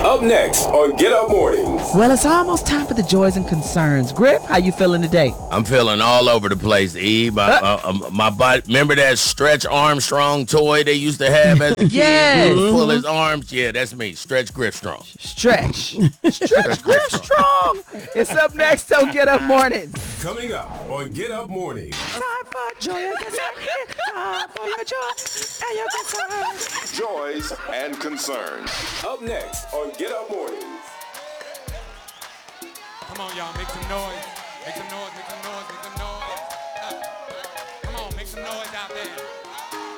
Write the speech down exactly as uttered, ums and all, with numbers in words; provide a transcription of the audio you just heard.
Up next on Get Up Mornings. Well, it's almost time for the joys and concerns. Griff, how you feeling today? I'm feeling all over the place, E. My, uh, uh, my body. Remember that Stretch Armstrong toy they used to have as a kid? Yes. He would pull his arms. Yeah, that's me. Stretch Griff Strong. Stretch. Stretch Griff Strong. It's up next on Get Up Mornings. Coming up on Get Up Mornings. Time for joy and concern. Time for your joy and your concern. Joys and concerns. Up next on Get Up Mornings. Come on, y'all, make some noise. Make some noise, make some noise, make some noise.